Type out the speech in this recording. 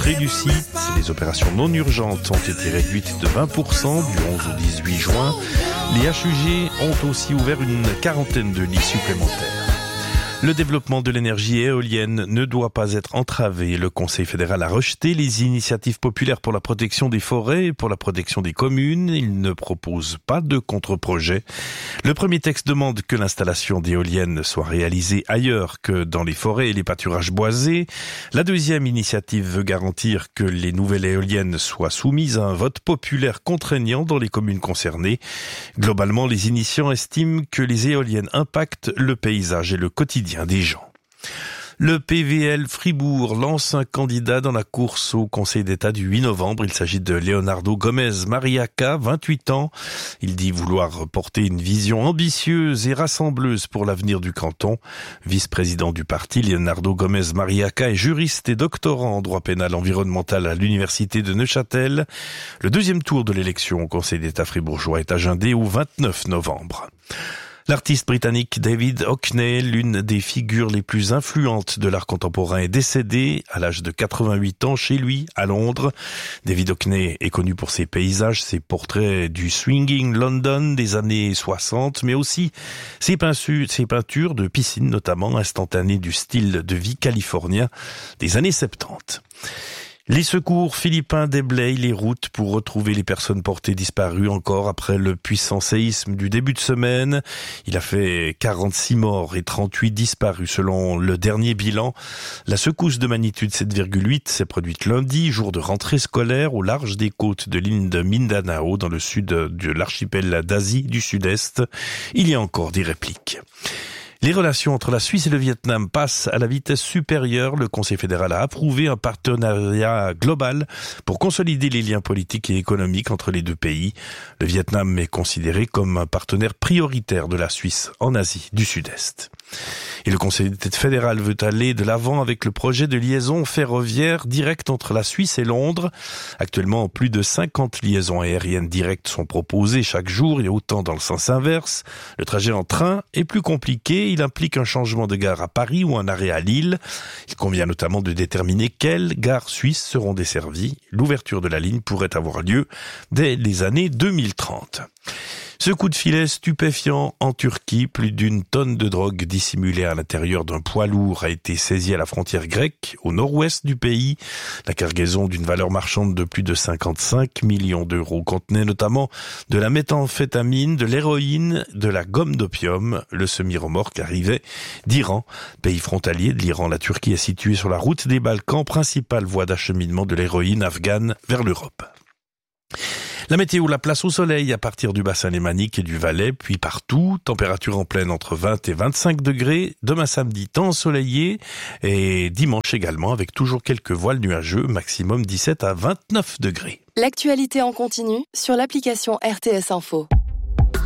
près du site. Les opérations non urgentes ont été réduites de 20% du 11 au 18 juin. Les HUG ont aussi ouvert une quarantaine de lits supplémentaires. Le développement de l'énergie éolienne ne doit pas être entravé. Le Conseil fédéral a rejeté les initiatives populaires pour la protection des forêts et pour la protection des communes. Il ne propose pas de contre-projet. Le premier texte demande que l'installation d'éoliennes soit réalisée ailleurs que dans les forêts et les pâturages boisés. La deuxième initiative veut garantir que les nouvelles éoliennes soient soumises à un vote populaire contraignant dans les communes concernées. Globalement, les initiants estiment que les éoliennes impactent le paysage et le quotidien des gens. Le PVL Fribourg lance un candidat dans la course au Conseil d'État du 8 novembre. Il s'agit de Leonardo Gomez Mariaca, 28 ans. Il dit vouloir porter une vision ambitieuse et rassembleuse pour l'avenir du canton. Vice-président du parti, Leonardo Gomez Mariaca est juriste et doctorant en droit pénal environnemental à l'université de Neuchâtel. Le deuxième tour de l'élection au Conseil d'État fribourgeois est agendé au 29 novembre. L'artiste britannique David Hockney, l'une des figures les plus influentes de l'art contemporain, est décédé à l'âge de 88 ans chez lui, à Londres. David Hockney est connu pour ses paysages, ses portraits du swinging London des années 60, mais aussi ses peintures de piscine, notamment instantanées du style de vie californien des années 70. Les secours philippins déblayent les routes pour retrouver les personnes portées disparues encore après le puissant séisme du début de semaine. Il a fait 46 morts et 38 disparus selon le dernier bilan. La secousse de magnitude 7,8 s'est produite lundi, jour de rentrée scolaire au large des côtes de l'île de Mindanao dans le sud de l'archipel d'Asie du Sud-Est. Il y a encore des répliques. Les relations entre la Suisse et le Vietnam passent à la vitesse supérieure. Le Conseil fédéral a approuvé un partenariat global pour consolider les liens politiques et économiques entre les deux pays. Le Vietnam est considéré comme un partenaire prioritaire de la Suisse en Asie du Sud-Est. Et le Conseil fédéral veut aller de l'avant avec le projet de liaison ferroviaire directe entre la Suisse et Londres. Actuellement, plus de 50 liaisons aériennes directes sont proposées chaque jour et autant dans le sens inverse. Le trajet en train est plus compliqué. Il implique un changement de gare à Paris ou un arrêt à Lille. Il convient notamment de déterminer quelles gares suisses seront desservies. L'ouverture de la ligne pourrait avoir lieu dès les années 2030. Ce coup de filet stupéfiant en Turquie, plus d'une tonne de drogue dissimulée à l'intérieur d'un poids lourd a été saisie à la frontière grecque, au nord-ouest du pays. La cargaison d'une valeur marchande de plus de 55 millions d'euros contenait notamment de la méthamphétamine, de l'héroïne, de la gomme d'opium. Le semi-remorque arrivait d'Iran, pays frontalier de l'Iran. La Turquie est située sur la route des Balkans, principale voie d'acheminement de l'héroïne afghane vers l'Europe. La météo, la place au soleil à partir du bassin lémanique et du Valais, puis partout. Température en pleine entre 20 et 25 degrés. Demain samedi, temps ensoleillé. Et dimanche également, avec toujours quelques voiles nuageux, maximum 17 à 29 degrés. L'actualité en continu sur l'application RTS Info.